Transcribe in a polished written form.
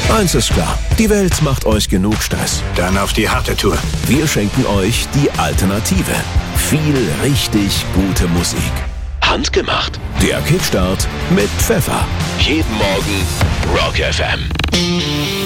Eins ist klar, die Welt macht euch genug Stress. Dann auf die harte Tour. Wir schenken euch die Alternative. Viel richtig gute Musik. Handgemacht. Der Kickstart mit Pfeffer. Jeden Morgen Rock FM.